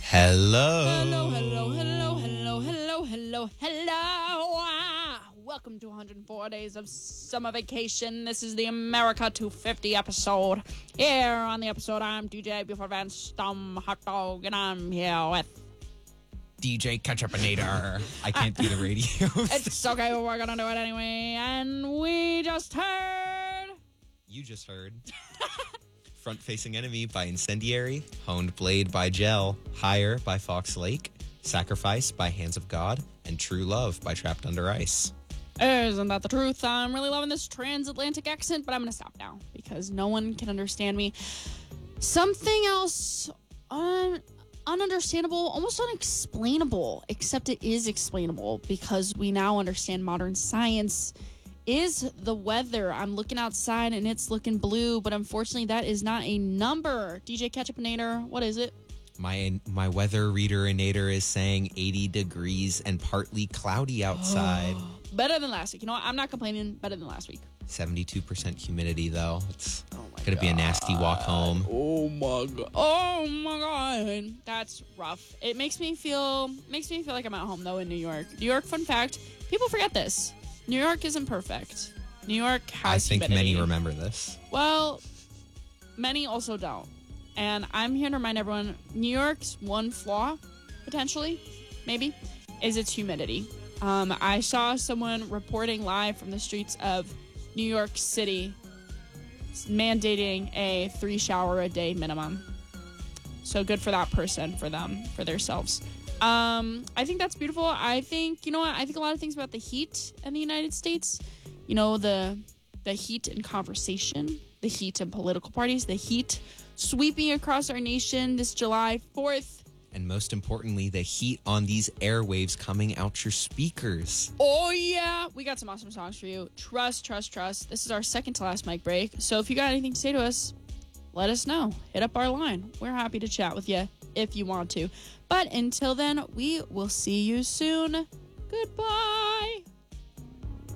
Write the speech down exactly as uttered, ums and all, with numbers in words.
Hello. Hello, hello, hello, hello, hello, hello, hello. Ah, welcome to one hundred four Days of Summer Vacation. This is the America two fifty episode. Here on the episode, I'm D J Buford Van Stum Hot Dog, and I'm here with D J Ketchupinator. I can't do the radio. It's okay, we're gonna do it anyway. And we just heard. You just heard. Front-Facing Enemy by Incendiary, Honed Blade by Gel, Higher by Fox Lake, Sacrifice by Hands of God, and True Love by Trapped Under Ice. Isn't that the truth? I'm really loving this transatlantic accent, but I'm going to stop now because no one can understand me. Something else un- ununderstandable, almost unexplainable, except it is explainable because we now understand modern science, is the weather. I'm looking outside and it's looking blue, but unfortunately that is not a number. D J Ketchupinator, what is it? My my weather reader-inator is saying eighty degrees and partly cloudy outside. Better than last week. You know what? I'm not complaining. Better than last week. seventy-two percent humidity, though. It's oh my going to be a nasty walk home. Oh, my God. Oh, my God. That's rough. It makes me feel makes me feel like I'm at home, though, in New York. New York, fun fact, people forget this. New York isn't perfect. New York has I think humidity. many remember this. Well, many also don't. And I'm here to remind everyone, New York's one flaw, potentially, maybe, is its humidity. Um, I saw someone reporting live from the streets of New York City mandating a three shower a day minimum. So good for that person, for them, for themselves. Um, I think that's beautiful. I think, you know what, I think a lot of things about the heat in the United States, you know, the the heat in conversation, the heat in political parties, the heat sweeping across our nation this July fourth. And most importantly, the heat on these airwaves coming out your speakers. Oh, yeah. We got some awesome songs for you. Trust, trust, trust. This is our second to last mic break. So if you got anything to say to us, let us know. Hit up our line. We're happy to chat with you if you want to. But until then, we will see you soon. Goodbye.